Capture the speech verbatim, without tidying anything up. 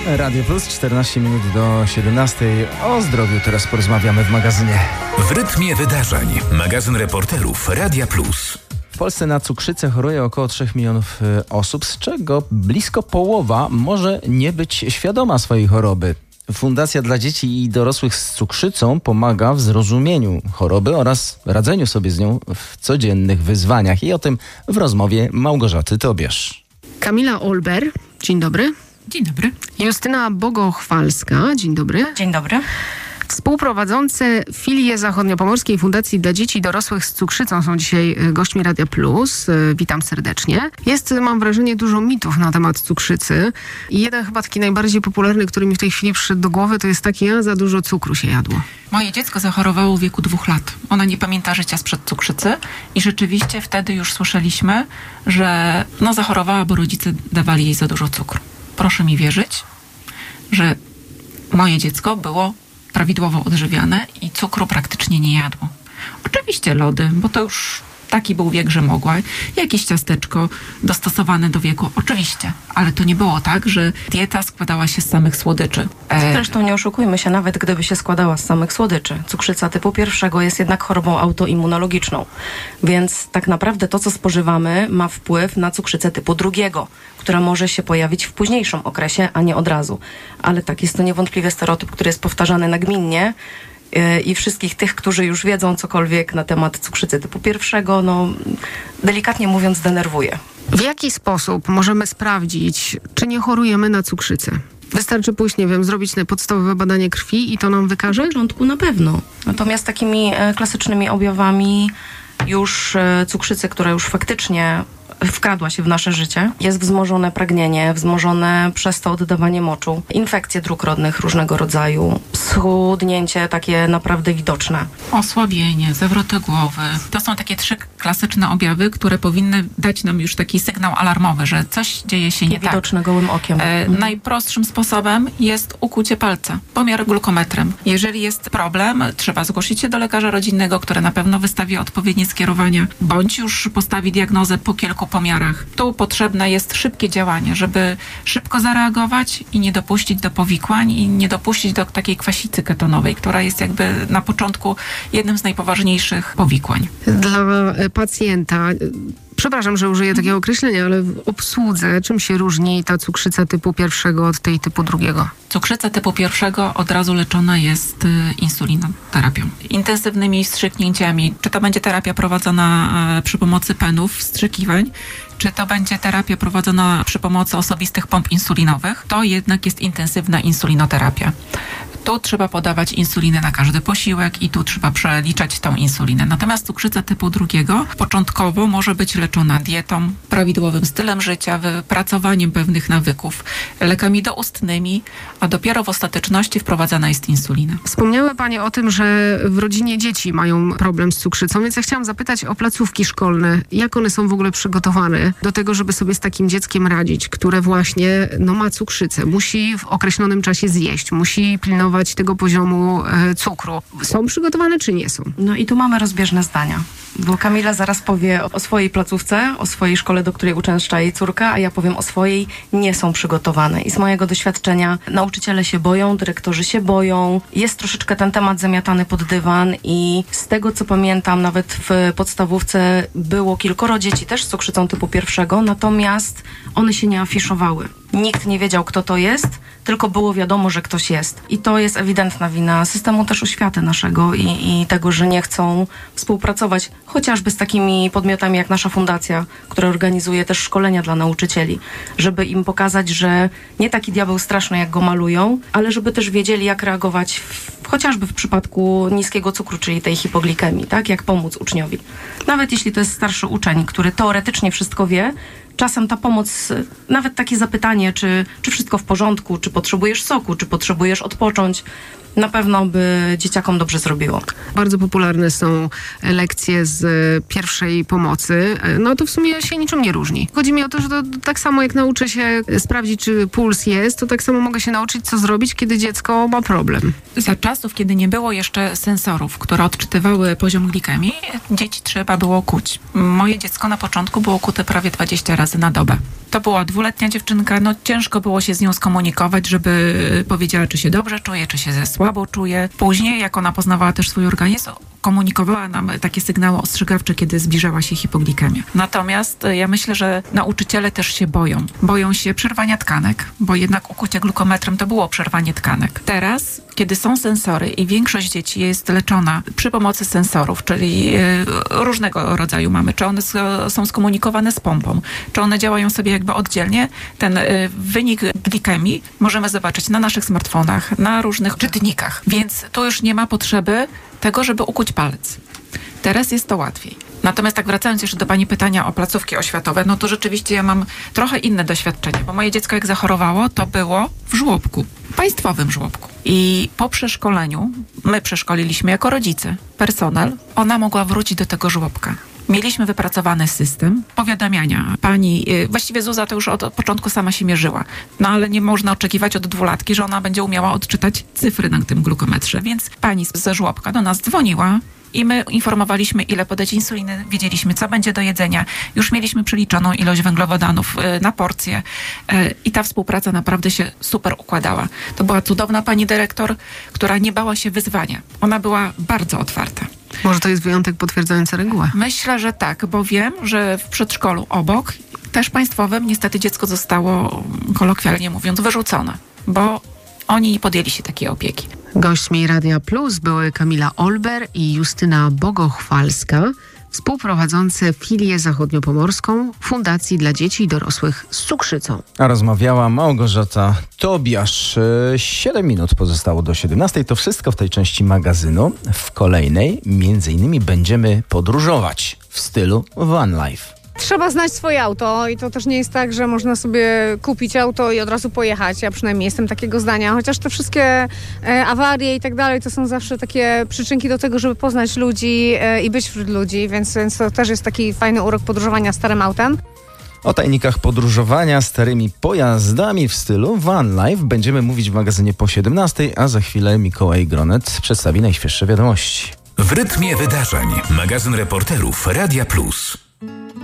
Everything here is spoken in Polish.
Radio Plus, czternaście minut do siedemnastej. O zdrowiu teraz porozmawiamy w magazynie. W rytmie wydarzeń. Magazyn reporterów Radia Plus. W Polsce na cukrzycę choruje około trzech milionów osób, z czego blisko połowa może nie być świadoma swojej choroby. Fundacja dla dzieci i dorosłych z cukrzycą pomaga w zrozumieniu choroby oraz radzeniu sobie z nią w codziennych wyzwaniach. I o tym w rozmowie Małgorzaty Tobiasz. Kamila Olber, dzień dobry. Dzień dobry. Justyna Bogochwalska, dzień dobry. Dzień dobry. Współprowadzące filie Zachodniopomorskiej Fundacji dla Dzieci i Dorosłych z Cukrzycą są dzisiaj gośćmi Radia Plus. Witam serdecznie. Jest, mam wrażenie, dużo mitów na temat cukrzycy. I jeden chyba taki najbardziej popularny, który mi w tej chwili przyszedł do głowy, to jest taki, a za dużo cukru się jadło. Moje dziecko zachorowało w wieku dwóch lat. Ona nie pamięta życia sprzed cukrzycy i rzeczywiście wtedy już słyszeliśmy, że no zachorowała, bo rodzice dawali jej za dużo cukru. Proszę mi wierzyć, że moje dziecko było prawidłowo odżywiane i cukru praktycznie nie jadło. Oczywiście lody, bo to już taki był wiek, że mogła. Jakieś ciasteczko dostosowane do wieku, oczywiście. Ale to nie było tak, że dieta składała się z samych słodyczy. E... Zresztą nie oszukujmy się, nawet gdyby się składała z samych słodyczy. Cukrzyca typu pierwszego jest jednak chorobą autoimmunologiczną. Więc tak naprawdę to, co spożywamy, ma wpływ na cukrzycę typu drugiego, która może się pojawić w późniejszym okresie, a nie od razu. Ale tak, jest to niewątpliwie stereotyp, który jest powtarzany nagminnie i wszystkich tych, którzy już wiedzą cokolwiek na temat cukrzycy typu pierwszego, no delikatnie mówiąc denerwuje. W jaki sposób możemy sprawdzić, czy nie chorujemy na cukrzycę? Wystarczy pójść, nie wiem, zrobić podstawowe badanie krwi i to nam wykaże? Na początku na pewno. Natomiast takimi e, klasycznymi objawami już e, cukrzycy, która już faktycznie wkradła się w nasze życie, jest wzmożone pragnienie, wzmożone przez to oddawanie moczu, infekcje dróg rodnych różnego rodzaju, schudnięcie takie naprawdę widoczne. Osłabienie, zawroty głowy. To są takie trzy klasyczne objawy, które powinny dać nam już taki sygnał alarmowy, że coś dzieje się nie tak. Widoczne gołym okiem. E, mhm. Najprostszym sposobem jest ukucie palca, pomiar glukometrem. Jeżeli jest problem, trzeba zgłosić się do lekarza rodzinnego, który na pewno wystawi odpowiednie skierowania, bądź już postawi diagnozę po kilku pomiarach. Tu potrzebne jest szybkie działanie, żeby szybko zareagować i nie dopuścić do powikłań i nie dopuścić do takiej kwasicy ketonowej, która jest jakby na początku jednym z najpoważniejszych powikłań. Dla pacjenta, przepraszam, że użyję takiego określenia, ale w obsłudze czym się różni ta cukrzyca typu pierwszego od tej typu drugiego? Cukrzyca typu pierwszego od razu leczona jest insulinoterapią. Intensywnymi wstrzyknięciami. Czy to będzie terapia prowadzona przy pomocy penów, wstrzykiwań, czy to będzie terapia prowadzona przy pomocy osobistych pomp insulinowych, to jednak jest intensywna insulinoterapia. Tu trzeba podawać insulinę na każdy posiłek i tu trzeba przeliczać tą insulinę. Natomiast cukrzyca typu drugiego początkowo może być leczona dietą, prawidłowym stylem życia, wypracowaniem pewnych nawyków, lekami doustnymi, a dopiero w ostateczności wprowadzana jest insulina. Wspomniały Panie o tym, że w rodzinie dzieci mają problem z cukrzycą, więc ja chciałam zapytać o placówki szkolne. Jak one są w ogóle przygotowane do tego, żeby sobie z takim dzieckiem radzić, które właśnie no, ma cukrzycę, musi w określonym czasie zjeść, musi pilnować tego poziomu e, cukru. Są przygotowane czy nie są? No i tu mamy rozbieżne zdania. Bo Kamila zaraz powie o swojej placówce, o swojej szkole, do której uczęszcza jej córka, a ja powiem o swojej. Nie są przygotowane. I z mojego doświadczenia nauczyciele się boją, dyrektorzy się boją. Jest troszeczkę ten temat zamiatany pod dywan i z tego, co pamiętam, nawet w podstawówce było kilkoro dzieci też z cukrzycą typu pierwszego, natomiast one się nie afiszowały. Nikt nie wiedział, kto to jest, tylko było wiadomo, że ktoś jest. I to jest ewidentna wina systemu też oświaty naszego i, i tego, że nie chcą współpracować chociażby z takimi podmiotami jak nasza fundacja, która organizuje też szkolenia dla nauczycieli, żeby im pokazać, że nie taki diabeł straszny, jak go malują, ale żeby też wiedzieli, jak reagować w, chociażby w przypadku niskiego cukru, czyli tej hipoglikemii, tak? Jak pomóc uczniowi. Nawet jeśli to jest starszy uczeń, który teoretycznie wszystko wie, czasem ta pomoc, nawet takie zapytanie, czy, czy wszystko w porządku, czy potrzebujesz soku, czy potrzebujesz odpocząć, na pewno by dzieciakom dobrze zrobiło. Bardzo popularne są lekcje z pierwszej pomocy. No to w sumie się niczym nie różni. Chodzi mi o to, że to tak samo jak nauczę się sprawdzić, czy puls jest, to tak samo mogę się nauczyć, co zrobić, kiedy dziecko ma problem. Za czasów, kiedy nie było jeszcze sensorów, które odczytywały poziom glikemii, dzieci trzeba było kuć. Moje dziecko na początku było kute prawie dwadzieścia razy na dobę. To była dwuletnia dziewczynka, no ciężko było się z nią skomunikować, żeby powiedziała, czy się dobrze czuje, czy się ze słabo czuje. Później, jak ona poznawała też swój organizm, komunikowała nam takie sygnały ostrzegawcze, kiedy zbliżała się hipoglikemia. Natomiast ja myślę, że nauczyciele też się boją. Boją się przerwania tkanek, bo jednak ukucie glukometrem to było przerwanie tkanek. Teraz, kiedy są sensory i większość dzieci jest leczona przy pomocy sensorów, czyli różnego rodzaju mamy, czy one są skomunikowane z pompą, czy one działają sobie jakby oddzielnie, ten wynik glikemii możemy zobaczyć na naszych smartfonach, na różnych czytnikach. Więc tu już nie ma potrzeby tego, żeby ukuć palec. Teraz jest to łatwiej. Natomiast tak wracając jeszcze do pani pytania o placówki oświatowe, no to rzeczywiście ja mam trochę inne doświadczenie, bo moje dziecko jak zachorowało, to było w żłobku, państwowym żłobku. I po przeszkoleniu, my przeszkoliliśmy jako rodzice, personel, ona mogła wrócić do tego żłobka. Mieliśmy wypracowany system powiadamiania. Pani, właściwie Zuza to już od początku sama się mierzyła, no ale nie można oczekiwać od dwulatki, że ona będzie umiała odczytać cyfry na tym glukometrze. Więc pani ze żłobka do nas dzwoniła i my informowaliśmy, ile podać insuliny, wiedzieliśmy, co będzie do jedzenia. Już mieliśmy przeliczoną ilość węglowodanów na porcję i ta współpraca naprawdę się super układała. To była cudowna pani dyrektor, która nie bała się wyzwania. Ona była bardzo otwarta. Może to jest wyjątek potwierdzający regułę? Myślę, że tak, bo wiem, że w przedszkolu obok, też państwowym, niestety dziecko zostało, kolokwialnie mówiąc, wyrzucone, bo oni nie podjęli się takiej opieki. Gośćmi Radia Plus były Kamila Olber i Justyna Bogochwalska, współprowadzące filię zachodniopomorską Fundacji dla Dzieci i Dorosłych z Cukrzycą. A rozmawiała Małgorzata Tobiasz. Siedem minut pozostało do siedemnastej. To wszystko w tej części magazynu. W kolejnej między innymi będziemy podróżować w stylu van life. Trzeba znać swoje auto i to też nie jest tak, że można sobie kupić auto i od razu pojechać. Ja przynajmniej jestem takiego zdania, chociaż te wszystkie e, awarie i tak dalej to są zawsze takie przyczynki do tego, żeby poznać ludzi e, i być wśród ludzi, więc, więc to też jest taki fajny urok podróżowania starym autem. O tajnikach podróżowania starymi pojazdami w stylu van life będziemy mówić w magazynie po siedemnastej, a za chwilę Mikołaj Gronet przedstawi najświeższe wiadomości. W rytmie wydarzeń magazyn reporterów Radia Plus.